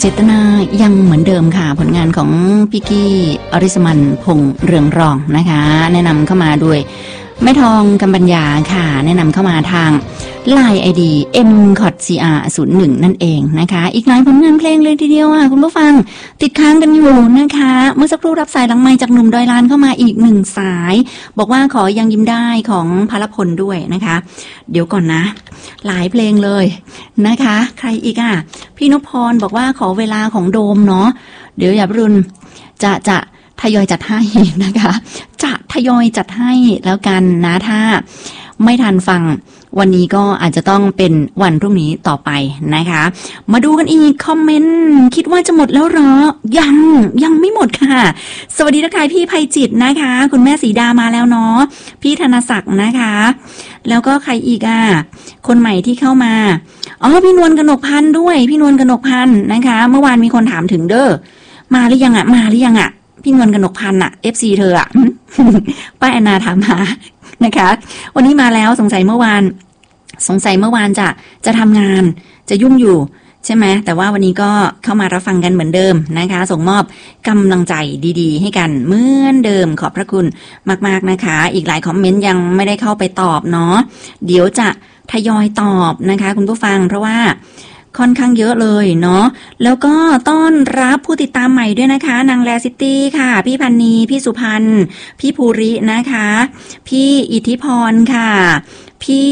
จตนายังเหมือนเดิมค่ะผลงานของพี่กี้อริสมันพงษ์เรืองรองนะคะแนะนำเข้ามาด้วยแม่ทองกำปัญญาค่ะแนะนำเข้ามาทาง LINE ID mcotcr01 นั่นเองนะคะอีกหลายผลงานเพลงเลยทีเดียวคุณผู้ฟังติดค้างกันอยู่นะคะเมื่อสักครู่รับสายหลังไมค์จากหนุ่มดอยลานเข้ามาอีกหนึ่งสายบอกว่าขอยังยิ้มได้ของพลพลด้วยนะคะเดี๋ยวก่อนนะหลายเพลงเลยนะคะใครอีกพี่นพพรบอกว่าขอเวลาของโดมเนาะเดี๋ยวอย่ารุนจะทยอยจัดให้นะคะจะทยอยจัดให้แล้วกันนะถ้าไม่ทันฟังวันนี้ก็อาจจะต้องเป็นวันพรุ่งนี้ต่อไปนะคะมาดูกันอีกคอมเมนต์คิดว่าจะหมดแล้วเหรอยังไม่หมดค่ะสวัสดีทักทายพี่ไพจิตนะคะคุณแม่สีดามาแล้วเนาะพี่ธนศักดิ์นะคะแล้วก็ใครอีกคนใหม่ที่เข้ามาพี่นวลกนกพันธ์ด้วยพี่นวลกนกพันธ์นะคะเมื่อวานมีคนถามถึงเด้อมาหรือยังพี่นวลกนกพันธ์FC เธอป้าแอนนาถามมานะคะวันนี้มาแล้วสงสัยเมื่อวานจะทำงานจะยุ่งอยู่ใช่ไหมแต่ว่าวันนี้ก็เข้ามารับฟังกันเหมือนเดิมนะคะส่งมอบกำลังใจดีๆให้กันเหมือนเดิมขอบพระคุณมากๆนะคะอีกหลายคอมเมนต์ยังไม่ได้เข้าไปตอบเนาะเดี๋ยวจะทยอยตอบนะคะคุณผู้ฟังเพราะว่าค่อนข้างเยอะเลยเนาะแล้วก็ต้อนรับผู้ติดตามใหม่ด้วยนะคะนางแลซิตี้ค่ะพี่พันนีพี่สุพันธ์พี่ภูรินะคะพี่อิทธิพรค่ะพี่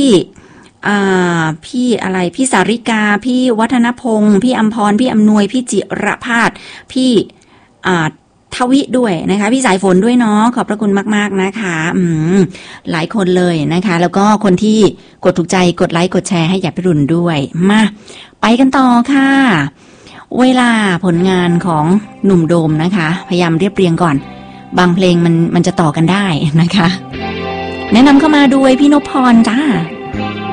อะไรพี่สาริกาพี่วัฒนพงศ์พี่อำพรพี่อำนวยพี่จิรภาสพี่ทวิด้วยนะคะพี่สายฝนด้วยเนาะขอบพระคุณมากๆนะคะหลายคนเลยนะคะแล้วก็คนที่กดถูกใจกดไลค์กดแชร์ให้อย่าไปรุนด้วยมาไปกันต่อค่ะเวลาผลงานของหนุ่มโดมนะคะพยายามเรียบเรียงก่อนบางเพลงมันจะต่อกันได้นะคะแนะนำเข้ามาด้วยพี่นพพรจ้า